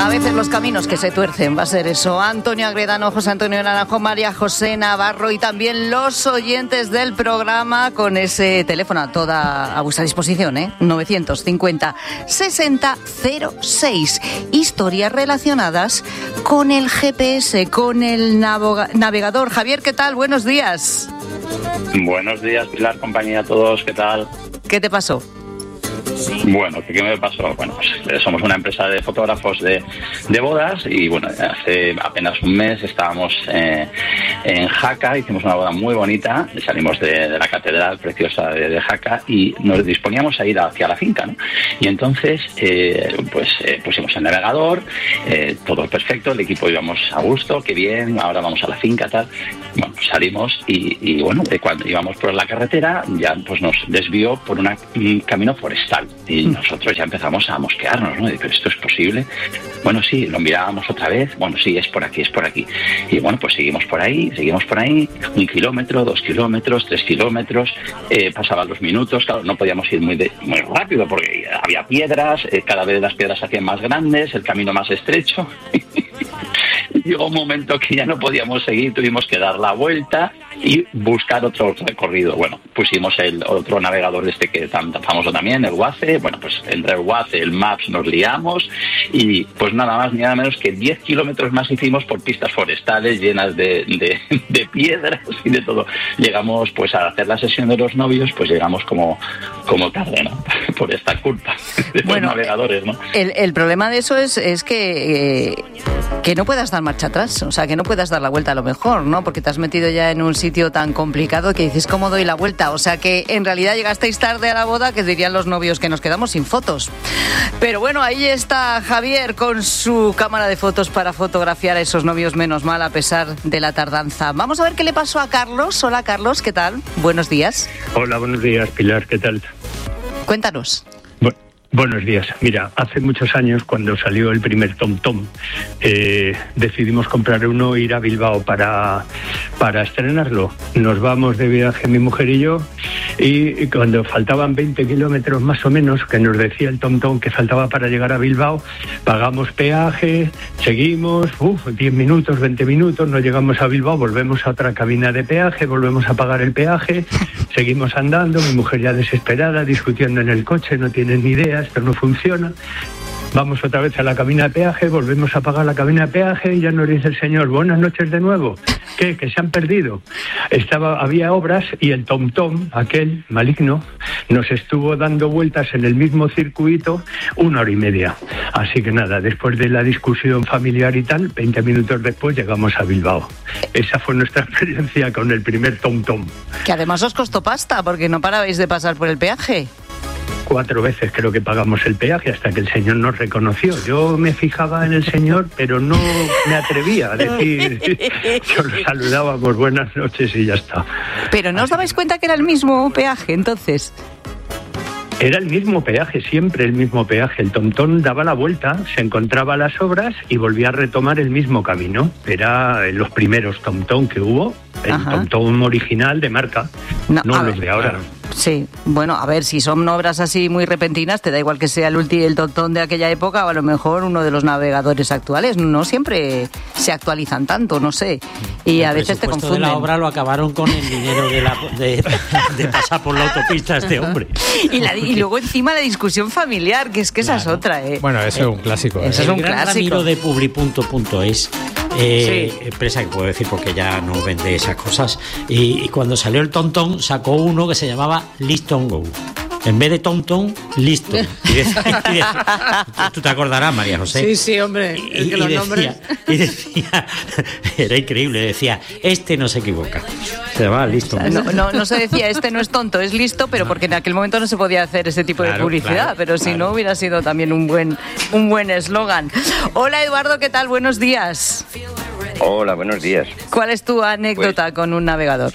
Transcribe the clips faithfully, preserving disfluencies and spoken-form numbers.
A veces los caminos que se tuercen, va a ser eso. Antonio Agredano, José Antonio Naranjo, María José Navarro y también los oyentes del programa con ese teléfono a toda a vuestra disposición, ¿eh? novecientos cincuenta, sesenta, cero seis. Historias relacionadas con el G P S, con el navegador. Javier, ¿qué tal? Buenos días. Buenos días, Pilar, compañía a todos, ¿qué tal? ¿Qué te pasó? Bueno, ¿qué me pasó? Bueno, pues somos una empresa de fotógrafos de, de bodas y bueno, hace apenas un mes estábamos eh, en Jaca, hicimos una boda muy bonita, salimos de, de la catedral preciosa de, de Jaca y nos disponíamos a ir hacia la finca, ¿no? Y entonces, eh, pues eh, pusimos el navegador, eh, todo perfecto, el equipo íbamos a gusto, qué bien, ahora vamos a la finca, tal. Bueno, salimos y, y bueno, cuando íbamos por la carretera ya pues nos desvió por una, un camino forestal. Y nosotros ya empezamos a mosquearnos, ¿no? Pero esto es posible. Bueno, sí, lo mirábamos otra vez. Bueno, sí, es por aquí, es por aquí. Y bueno, pues seguimos por ahí, seguimos por ahí. Un kilómetro, dos kilómetros, tres kilómetros. Eh, pasaban los minutos. Claro, no podíamos ir muy, de, muy rápido porque había piedras. Eh, cada vez las piedras se hacían más grandes, el camino más estrecho. Llegó un momento que ya no podíamos seguir, tuvimos que dar la vuelta y buscar otro recorrido. Bueno, pusimos el otro navegador este que es tan, tan famoso también, el Waze. Bueno, pues entre el Waze, el Maps nos liamos y pues nada más ni nada menos que diez kilómetros más hicimos por pistas forestales llenas de, de, de piedras y de todo. Llegamos pues a hacer la sesión de los novios, pues llegamos como, como tarde, ¿no? Por esta culpa de bueno, los navegadores, ¿no? El, el problema de eso es, es que, eh, que no puedas dar marcha atrás, o sea, que no puedas dar la vuelta a lo mejor, ¿no? Porque te has metido ya en un sitio tan complicado que dices, ¿cómo doy la vuelta? O sea, que en realidad llegasteis tarde a la boda, que dirían los novios que nos quedamos sin fotos. Pero bueno, ahí está Javier con su cámara de fotos para fotografiar a esos novios, menos mal, a pesar de la tardanza. Vamos a ver qué le pasó a Carlos. Hola, Carlos, ¿qué tal? Buenos días. Hola, buenos días, Pilar, ¿qué tal? Cuéntanos. Bueno. Buenos días. Mira, hace muchos años, cuando salió el primer TomTom, eh, decidimos comprar uno e ir a Bilbao para, para estrenarlo. Nos vamos de viaje mi mujer y yo, y cuando faltaban veinte kilómetros más o menos, que nos decía el TomTom que faltaba para llegar a Bilbao, pagamos peaje, seguimos, uff, diez minutos, veinte minutos, no llegamos a Bilbao, volvemos a otra cabina de peaje, volvemos a pagar el peaje, seguimos andando, mi mujer ya desesperada, discutiendo en el coche, no tiene ni idea, esto no funciona. Vamos otra vez a la cabina de peaje, volvemos a pagar la cabina de peaje y ya nos dice el señor, buenas noches de nuevo. ¿Qué? ¿Que se han perdido? Estaba, había obras y el TomTom, aquel maligno, nos estuvo dando vueltas en el mismo circuito una hora y media. Así que nada, después de la discusión familiar y tal, veinte minutos después llegamos a Bilbao. Esa fue nuestra experiencia con el primer TomTom. Que además os costó pasta, porque no parabais de pasar por el peaje. Cuatro veces creo que pagamos el peaje hasta que el señor nos reconoció. Yo me fijaba en el señor, pero no me atrevía a decir. Solo saludábamos buenas noches y ya está. Pero ¿no os dabais cuenta que era el mismo peaje entonces? Era el mismo peaje, siempre el mismo peaje. El TomTom daba la vuelta, se encontraba las obras y volvía a retomar el mismo camino. Era los primeros TomTom que hubo, el Ajá. TomTom original de marca, no, no los ver, de ahora. Claro. Sí, bueno, a ver, si son obras así muy repentinas, te da igual que sea el ulti, el TomTom de aquella época o a lo mejor uno de los navegadores actuales. No siempre se actualizan tanto, no sé. Y el a veces te confunden. El de la obra lo acabaron con el dinero de, la, de, de pasar por la autopista este hombre. Y, la, y luego encima la discusión familiar, que es que esa claro. es otra, ¿eh? Bueno, eso es un clásico. ¿eh? Eso es un clásico. Ramiro de Publi punto punto es, eh, sí. empresa que puedo decir porque ya no vende esas cosas. Y, y cuando salió el TomTom sacó uno que se llamaba Liston Go. En vez de TomTom, listo. Y decía, y decía, tú te acordarás, María José. Sí, sí, hombre. Y, es que y los decía, nombres... y decía, era increíble, decía, este no se equivoca. Se llamaba Liston. No, no, no se decía, este no es tonto, es listo, pero porque en aquel momento no se podía hacer ese tipo claro, de publicidad, claro, pero si claro. no hubiera sido también un buen un buen eslogan. Hola, Eduardo, ¿qué tal? Buenos días. Hola, buenos días. ¿Cuál es tu anécdota pues... con un navegador?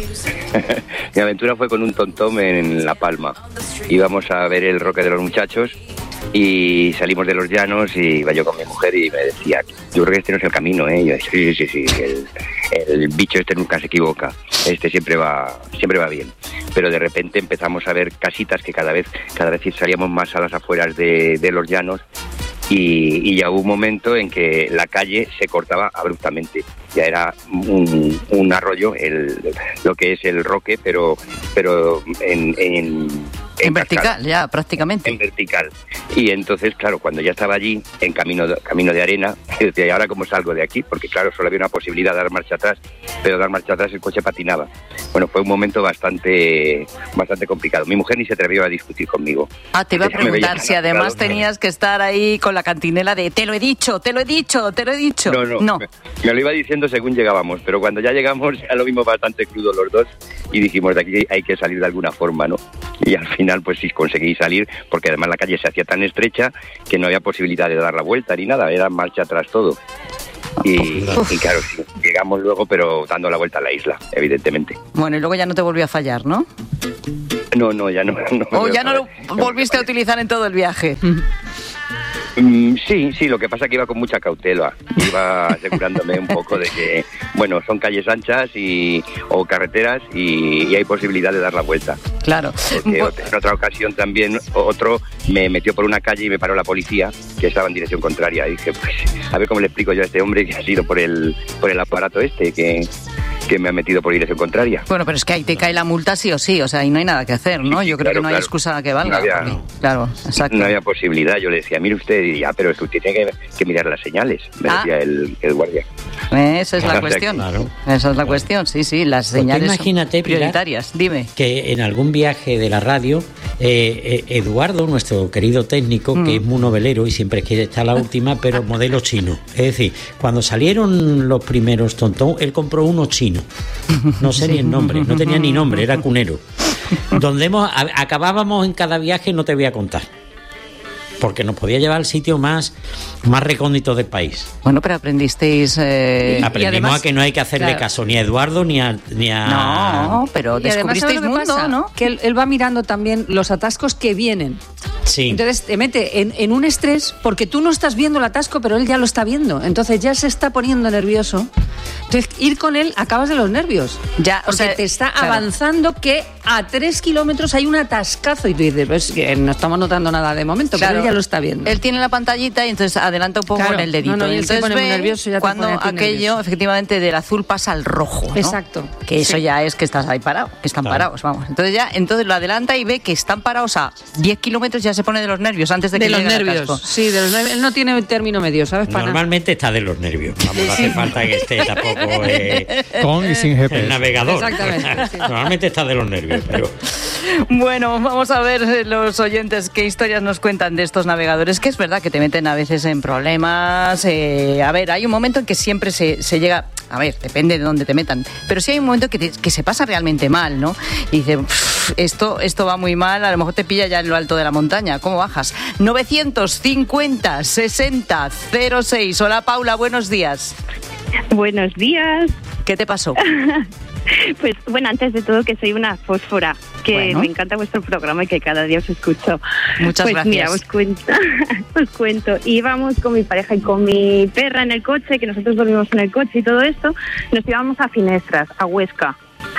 Mi aventura fue con un TomTom en La Palma. Íbamos a ver el Roque de los Muchachos y salimos de los llanos y iba yo con mi mujer y me decía, yo creo que este no es el camino, ¿eh? Y yo, sí, sí, sí, sí el, el bicho este nunca se equivoca, este siempre va siempre va bien. Pero de repente empezamos a ver casitas que cada vez cada vez salíamos más a las afueras de, de los llanos y, y ya hubo un momento en que la calle se cortaba abruptamente. Ya era un, un arroyo, el, lo que es el Roque, pero pero en, en, en, en vertical, cascada. Ya prácticamente. En vertical. Y entonces, claro, cuando ya estaba allí, en camino de, camino de arena, decía, ¿y ahora cómo salgo de aquí? Porque claro, solo había una posibilidad de dar marcha atrás, pero dar marcha atrás el coche patinaba. Bueno, fue un momento bastante bastante complicado. Mi mujer ni se atrevió a discutir conmigo. Ah, te iba a preguntar si además tenías que estar ahí con la cantinela de te lo he dicho, te lo he dicho, te lo he dicho. No, no, no. Me, me lo iba diciendo según llegábamos, pero cuando ya llegamos ya lo vimos bastante crudo los dos y dijimos, de aquí hay que salir de alguna forma, ¿no? Y al final pues sí conseguí salir, porque además la calle se hacía tan estrecha que no había posibilidad de dar la vuelta ni nada, era marcha atrás todo. Y, y claro, sí, llegamos luego, pero dando la vuelta a la isla, evidentemente. Bueno, y luego ya no te volvió a fallar, ¿no? No, no, ya no. no ¿O ya no lo volviste a utilizar en todo el viaje? Mm, sí, sí, lo que pasa es que iba con mucha cautela, iba asegurándome un poco de que, bueno, son calles anchas y o carreteras y, y hay posibilidad de dar la vuelta. Claro. Porque en otra ocasión también otro me metió por una calle y me paró la policía, que estaba en dirección contraria, y dije, pues, a ver cómo le explico yo a este hombre que ha sido por el por el aparato este, que... que me ha metido por dirección contraria. Bueno, pero es que ahí te cae la multa sí o sí, o sea, ahí no hay nada que hacer, ¿no? Sí, yo creo claro, que no hay claro. excusa que valga. No había, porque, claro, exacto. No había posibilidad. Yo le decía, mire usted, y ya, pero es que usted tiene que, que mirar las señales, me ah. decía el, el guardia. Esa es la cuestión. Claro. Esa es la cuestión, sí, sí, las señales pues imagínate, prioritarias. Pilar, dime. Que en algún viaje de la radio, eh, eh, Eduardo, nuestro querido técnico, mm. que es muy novelero y siempre quiere estar a la última, pero modelo chino. Es decir, cuando salieron los primeros Tontón, él compró uno chino. No sé sí. ni el nombre, no tenía ni nombre, era cunero. Donde hemos, a, acabábamos en cada viaje, no te voy a contar. Porque nos podía llevar al sitio más, más recóndito del país. Bueno, pero aprendisteis... Eh, Aprendimos además, a que no hay que hacerle claro. caso ni a Eduardo ni a... Ni a... No, pero y descubristeis además, mundo, pasa? ¿no? Que él, él va mirando también los atascos que vienen. Sí. Entonces te mete en, en un estrés porque tú no estás viendo el atasco, pero él ya lo está viendo. Entonces ya se está poniendo nervioso. Entonces ir con él acabas de los nervios. Ya, porque o sea, te está claro. avanzando que a tres kilómetros hay un atascazo y tú dices, pues que no estamos notando nada de momento, claro. pero él ya lo está viendo. Él tiene la pantallita y entonces adelanta un poco claro. con el dedito. No, no, y entonces se pone ve muy nervioso, ya cuando te pone aquello nervioso. efectivamente del azul pasa al rojo, ¿no? Exacto. Que eso sí. ya es que estás ahí parado, que están claro. parados, vamos. Entonces ya, entonces lo adelanta y ve que están parados a diez kilómetros, ya se pone de los nervios antes de que de los llegue nervios. el atasco. Sí, de los nervios. Él no tiene término medio, ¿sabes? Para Normalmente está de los nervios. Vamos, no hace falta que esté tampoco eh, con y sin G P S. El navegador. Exactamente. Sí. Normalmente está de los nervios, pero... Bueno, vamos a ver los oyentes qué historias nos cuentan de estos navegadores, que es verdad que te meten a veces en problemas. Eh, a ver, hay un momento en que siempre se, se llega... A ver, depende de dónde te metan. Pero sí hay un momento que, te, que se pasa realmente mal, ¿no? Y dices, esto, esto va muy mal, a lo mejor te pilla ya en lo alto de la montaña. ¿Cómo bajas? novecientos cincuenta sesenta cero seis. Hola, Paula, buenos días. Buenos días. ¿Qué te pasó? Pues bueno, antes de todo que soy una fósfora, que bueno. me encanta vuestro programa y que cada día os escucho. Muchas pues gracias. Mira, os cuento, os cuento. Íbamos con mi pareja y con mi perra en el coche, que nosotros dormimos en el coche y todo esto, nos íbamos a Finestras, a Huesca.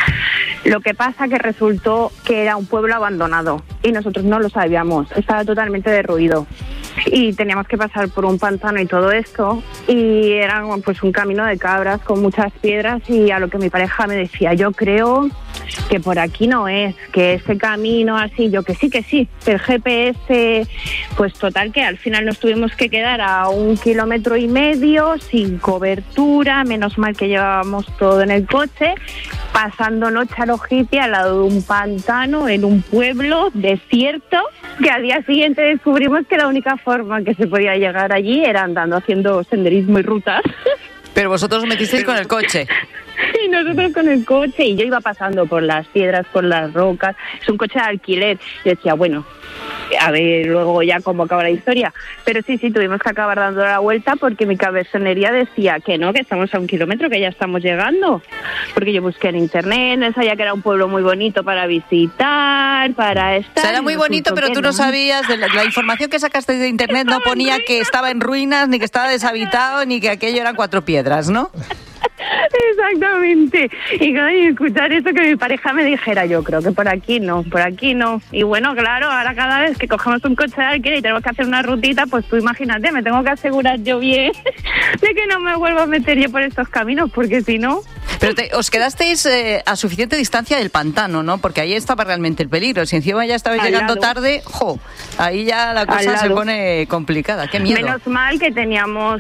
Lo que pasa que resultó que era un pueblo abandonado y nosotros no lo sabíamos, estaba totalmente derruido y teníamos que pasar por un pantano y todo esto y era pues un camino de cabras con muchas piedras y a lo que mi pareja me decía, yo creo que por aquí no es, que ese camino así, yo que sí, que sí, el G P S, pues total que al final nos tuvimos que quedar a un kilómetro y medio sin cobertura, menos mal que llevábamos todo en el coche, pasando noche a los hippies al lado de un pantano en un pueblo desierto, que al día siguiente descubrimos que la única forma que se podía llegar allí era andando, haciendo senderismo y rutas. Pero vosotros os metisteis con el coche. Sí, nosotros con el coche y yo iba pasando por las piedras, por las rocas, es un coche de alquiler. Yo decía, bueno, a ver luego ya cómo acaba la historia. Pero sí, sí, tuvimos que acabar dando la vuelta porque mi cabezonería decía que no, que estamos a un kilómetro, que ya estamos llegando. Porque yo busqué en internet, sabía que era un pueblo muy bonito para visitar, para estar. O sea, era muy bonito, pero tú no sabías, de la, la información que sacaste de internet no ponía que estaba en ruinas, ni que estaba deshabitado, ni que aquello eran cuatro piedras, ¿no? Exactamente. Y claro, y escuchar eso que mi pareja me dijera, yo creo que por aquí no, por aquí no. Y bueno, claro, ahora cada vez que cogemos un coche de alquiler y tenemos que hacer una rutita, pues tú imagínate, me tengo que asegurar yo bien de que no me vuelvo a meter yo por estos caminos, porque si no... Pero te, os quedasteis eh, a suficiente distancia del pantano, ¿no? Porque ahí estaba realmente el peligro. Si encima ya estabais Al llegando lado. tarde, jo, ahí ya la Al cosa se lado. pone complicada. Qué miedo. Menos mal que teníamos,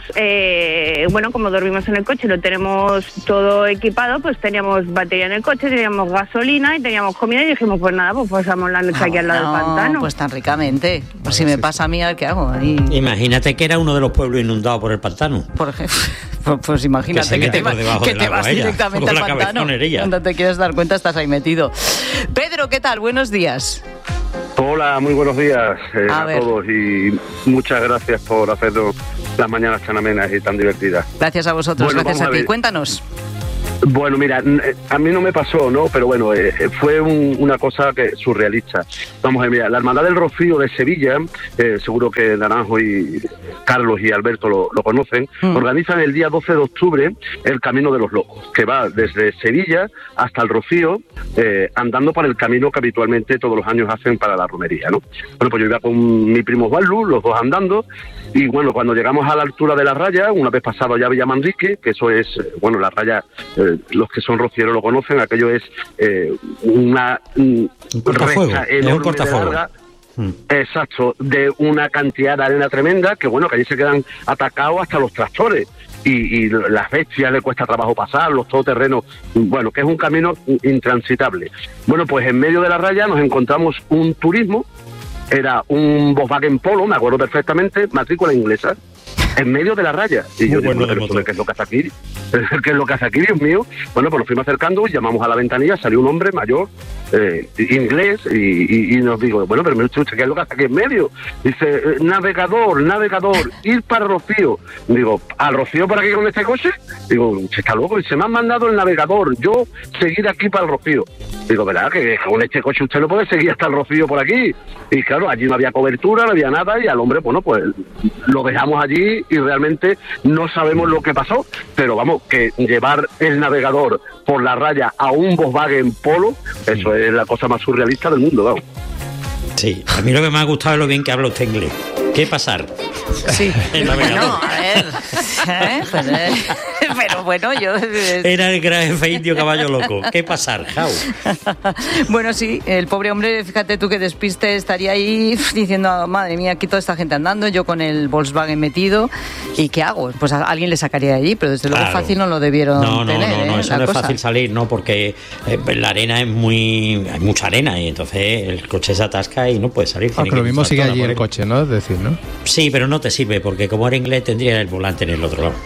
eh, bueno, como dormimos en el coche, lo tenemos todo equipado, pues teníamos batería en el coche, teníamos gasolina y teníamos comida y dijimos, pues nada, pues pasamos la noche aquí al lado No, del pantano. pues tan ricamente. Pues si me pasa a mí, a ver qué hago. Ahí, Imagínate que era uno de los pueblos inundados por el pantano. por ejemplo, pues, pues imagínate Que se que, mete te, por va- debajo que del te agua vas ella, directamente con al la pantano. cabezonerilla. Cuando te quieres dar cuenta estás ahí metido. Pedro, ¿qué tal? Buenos días. Hola, muy buenos días eh, A a, ver. todos y muchas gracias por hacernos las mañanas tan amenas y tan divertidas. Gracias a vosotros, Bueno, gracias vamos a a ti. ver. Cuéntanos. Bueno, mira, n- eh, a mí no me pasó, ¿no? Pero bueno, eh, eh, fue un- una cosa que surrealista. Vamos a ver, mira, la Hermandad del Rocío de Sevilla, eh, seguro que Naranjo y Carlos y Alberto lo, lo conocen, Mm. organizan el día doce de octubre el Camino de los Locos, que va desde Sevilla hasta el Rocío, eh, andando por el camino que habitualmente todos los años hacen para la romería, ¿no? Bueno, pues yo iba con mi primo Osvaldo, los dos andando, y bueno, cuando llegamos a la altura de la raya, una vez pasado ya Villamanrique, que eso es, eh, bueno, la raya, eh, los que son rocieros lo conocen, aquello es eh, una mm, Un cortafuego, recta es un enorme de cortafuego. larga. Mm. Exacto, de una cantidad de arena tremenda que bueno, que allí se quedan atacados hasta los tractores y, y las bestias le cuesta trabajo pasar, los todoterrenos, bueno, que es un camino intransitable. Bueno, pues en medio de la raya nos encontramos un turismo, era un Volkswagen Polo, me acuerdo perfectamente, matrícula inglesa, en medio de la raya. Y yo Muy digo, bueno de pero motor. ¿qué es lo que hace aquí? ¿Qué es lo que hace aquí, Dios mío? Bueno, pues nos fuimos acercando y llamamos a la ventanilla, salió un hombre mayor, eh, inglés, y, y, y nos digo, bueno, pero mire usted, ¿qué es lo que hace aquí en medio? Dice, eh, navegador, navegador, ir para Rocío. Digo, ¿al Rocío por aquí con este coche? Digo, usted está loco, y se me ha mandado el navegador, yo seguir aquí para el Rocío. Digo, ¿verdad? Que con este coche usted no puede seguir hasta el Rocío por aquí. Y claro, allí no había cobertura, no había nada, y al hombre, bueno, pues lo dejamos allí y realmente no sabemos lo que pasó. Pero vamos, que llevar el navegador por la raya a un Volkswagen Polo, eso es la cosa más surrealista del mundo, vamos. Sí, a mí lo que me ha gustado es lo bien que habla usted inglés. ¿Qué pasar? Sí. El navegador. Bueno, a ver. ¿eh? Pues, eh, pero bueno, yo... Era el gran jefe indio caballo loco. ¿Qué pasar, Jau? Bueno, sí, el pobre hombre, fíjate tú que despiste, estaría ahí uf, diciendo, madre mía, aquí toda esta gente andando, yo con el Volkswagen metido, ¿y qué hago? Pues a alguien le sacaría de allí, pero desde luego Claro. fácil no lo debieron No, no, tener, no, no, ¿eh? eso la no es cosa. fácil salir, no, porque eh, la arena es muy... hay mucha arena y entonces el coche se atasca y no puede salir. tiene Aunque que lo mismo cruzar sigue toda la allí el pared. coche, ¿no? Es decir, ¿no? Sí, pero no te sirve, porque como era inglés tendría el volante en el otro lado.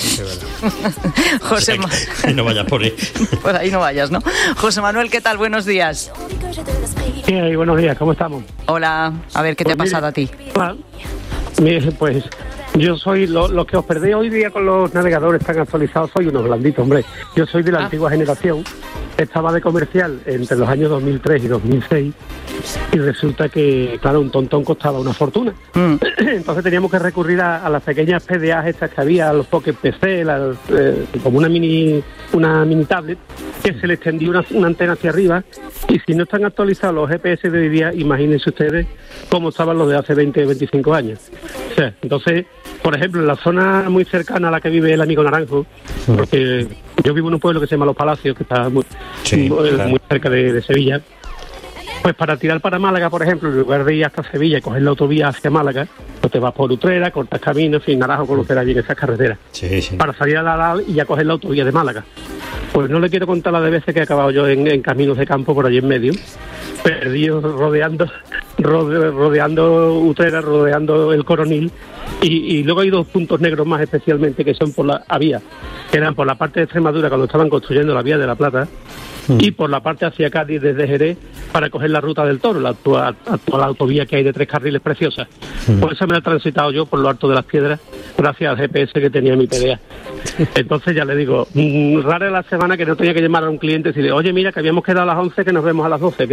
José O sea, Ma- que no vayas por ahí. Por ahí no vayas, ¿no? José Manuel, ¿qué tal? Buenos días. Sí, buenos días, ¿cómo estamos? Hola, a ver, ¿qué te ha Pues mire, pasado a ti? Ah, mire, pues yo soy, lo, lo que os perdéis hoy día con los navegadores tan actualizados, soy unos blanditos, hombre. Yo soy de la Ah. antigua generación, estaba de comercial entre los años dos mil tres y dos mil seis y resulta que, claro, un tontón costaba una fortuna. Mm. Entonces teníamos que recurrir a, a las pequeñas P D As estas que había, a los Pocket P C, las, eh, como una mini una mini tablet, que se le extendía una, una antena hacia arriba, y si no están actualizados los G P S de hoy día, imagínense ustedes cómo estaban los de hace veinte, veinticinco años. O sea, entonces, por ejemplo, en la zona muy cercana a la que vive el amigo Naranjo, porque yo vivo en un pueblo que se llama Los Palacios, que está muy, Sí, muy, claro. muy cerca de, de Sevilla. Pues para tirar para Málaga, por ejemplo, en lugar de ir hasta Sevilla y coger la autovía hacia Málaga, pues te vas por Utrera, cortas camino, en fin, Naranjo conocerá bien esas carreteras. Sí, sí. Para salir a la Aral y ya coger la autovía de Málaga. Pues no le quiero contar la de veces que he acabado yo en, en caminos de campo por allí en medio, perdido rodeando rode, rodeando Utrera, rodeando el Coronil, y, y luego hay dos puntos negros más especialmente que son por la vía, que eran por la parte de Extremadura cuando estaban construyendo la vía de la Plata, y por la parte hacia Cádiz desde Jerez para coger la ruta del Toro, la actual, actual autovía que hay de tres carriles preciosa. Por eso me la he transitado yo por lo alto de las piedras gracias al G P S que tenía mi P D A. Entonces ya le digo, mmm, rara la semana que no tenía que llamar a un cliente y decirle, oye, mira, que habíamos quedado a las once, que nos vemos a las doce, que es que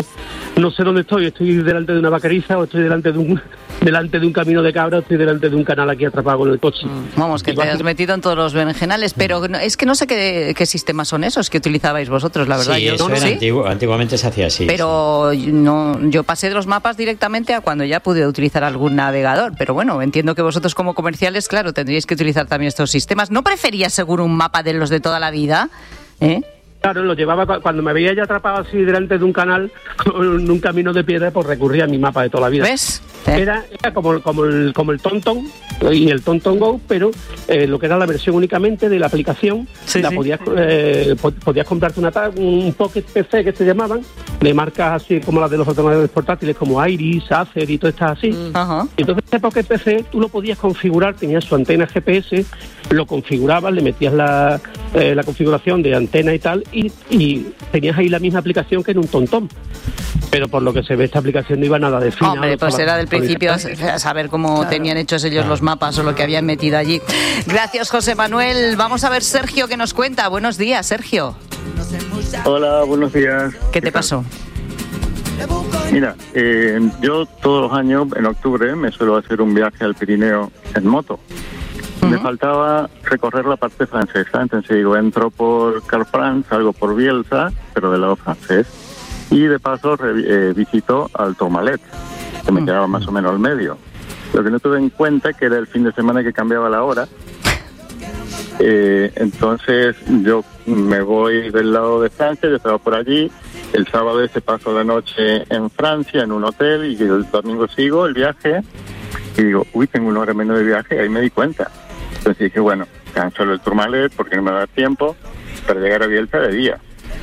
no sé dónde estoy, estoy delante de una vaqueriza o estoy delante de un delante de un camino de cabra, estoy delante de un canal aquí atrapado con el coche. Vamos, que te has metido en todos los berenjenales, pero no, es que no sé qué, qué sistemas son esos que utilizabais vosotros, la verdad. Sí, yo, eso ¿no? era ¿Sí? antiguo, antiguamente se hacía así. Pero sí. no, yo pasé de los mapas directamente a cuando ya pude utilizar algún navegador, pero bueno, entiendo que vosotros como comerciales, claro, tendríais que utilizar también estos sistemas. ¿No preferías seguro un mapa de los de toda la vida? ¿Eh? Claro, lo llevaba cuando me veía ya atrapado así delante de un canal, con un camino de piedra, pues recurría a mi mapa de toda la vida. ¿Ves? ¿Eh? Era, era como, como el como el TomTom y el TomTom Go, pero eh, lo que era la versión únicamente de la aplicación, sí, la sí. podías eh, podías comprarte una un Pocket P C que se llamaban, de marcas así como las de los ordenadores portátiles, como Iris, Acer y todas estas así. Uh-huh. Y entonces ese Pocket P C tú lo podías configurar, tenías su antena G P S, lo configurabas, le metías la, eh, la configuración de antena y tal, y, y tenías ahí la misma aplicación que en un TomTom. Pero por lo que se ve, esta aplicación no iba nada de fina. Hombre, pues era del principio a saber cómo claro. tenían hechos ellos claro. los mapas o lo que habían metido allí. Gracias, José Manuel. Vamos a ver Sergio que nos cuenta. Buenos días, Sergio. Hola, buenos días. ¿Qué te pasó? Mira, eh, yo todos los años, en octubre, me suelo hacer un viaje al Pirineo en moto. Uh-huh. Me faltaba recorrer la parte francesa, entonces digo, entro por Carfrance, salgo por Bielsa, pero del lado francés. Y de paso re, eh, visito al Tourmalet, que me quedaba más o menos al medio. Lo que no tuve en cuenta que era el fin de semana que cambiaba la hora. Eh, entonces yo me voy del lado de Francia, yo estaba por allí. El sábado ese paso la noche en Francia, en un hotel, y el domingo sigo el viaje. Y digo, uy, tengo una hora menos de viaje, ahí me di cuenta. Entonces dije, bueno, cancelo el Tourmalet porque no me da tiempo para llegar a Bielsa de día.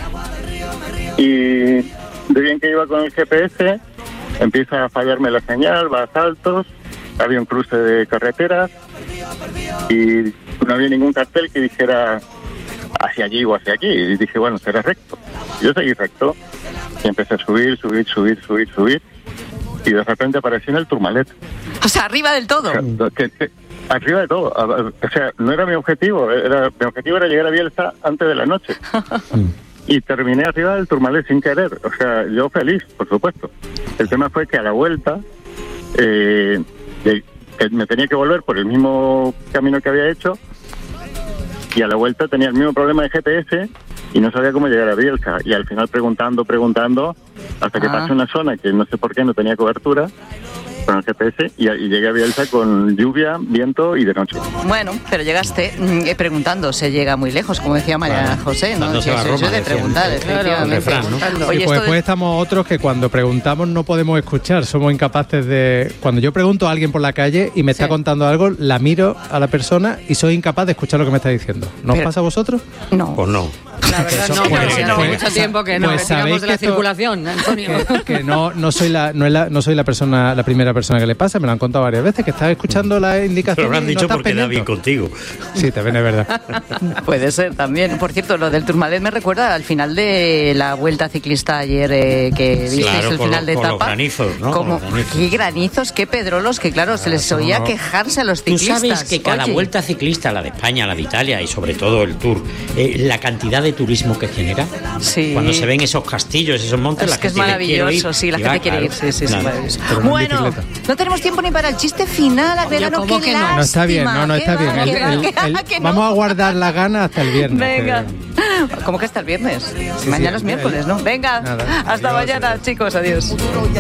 Y de bien que iba con el G P S, empieza a fallarme la señal, va a saltos, había un cruce de carreteras y no había ningún cartel que dijera hacia allí o hacia aquí. Y dije, bueno, será recto. Yo seguí recto y empecé a subir, subir, subir, subir, subir y de repente aparecí en el Tourmalet. O sea, arriba del todo. O sea, que, que, arriba de todo. O sea, no era mi objetivo. Era, mi objetivo era llegar a Bielsa antes de la noche. Y terminé arriba del Tourmalet sin querer. O sea, yo feliz, por supuesto. El tema fue que a la vuelta eh, eh, me tenía que volver por el mismo camino que había hecho, y a la vuelta tenía el mismo problema de G P S y no sabía cómo llegar a Bielsa. Y al final preguntando, preguntando, hasta que ah. pasé una zona que no sé por qué no tenía cobertura con el G P S y, y llegué a Bielsa con lluvia, viento y de noche. Bueno, pero llegaste eh, preguntando, se llega muy lejos, como decía María claro. José, ¿no? Se va Roma, de preguntar, efectivamente. Refrán, ¿no? Oye, y pues después de... estamos otros que cuando preguntamos no podemos escuchar, somos incapaces de... Cuando yo pregunto a alguien por la calle y me está sí. contando algo, la miro a la persona y soy incapaz de escuchar lo que me está diciendo. ¿No pero... os pasa a vosotros? No. Pues no. La verdad no, pues, pero no, pues, mucho tiempo que no, pues digamos de la esto, circulación, Antonio. Que, que no, no soy la, no, es la, no soy la persona, la primera persona que le pasa, me lo han contado varias veces, que estás escuchando las indicaciones. Pero lo han dicho no porque da bien contigo. Sí, también es verdad. Puede ser también. Por cierto, lo del Tourmalet me recuerda al final de la Vuelta Ciclista ayer eh, que visteis claro, el final lo, de etapa. Los granizos, ¿no? Como, los granizos. Qué granizos, qué pedrolos, que claro, se les oía no. quejarse a los ciclistas. Tú sabes que cada Oye. Vuelta Ciclista, la de España, la de Italia y sobre todo el Tour, eh, la cantidad de turismo que genera. Sí. Cuando se ven esos castillos, esos montes, es la que gente es maravilloso, ir, sí, la gente va, quiere claro, ir, sí, sí, sí, maravilloso. Pero bueno, no tenemos tiempo ni para el chiste final, Agredano, qué que no? No está bien, no, no está bien. El, el, el, el, vamos a guardar la gana hasta el viernes. Venga. Que... ¿Cómo que hasta el viernes? Sí, mañana sí, es miércoles, ¿no? Venga, Nada. hasta adiós, mañana, adiós. Chicos, adiós.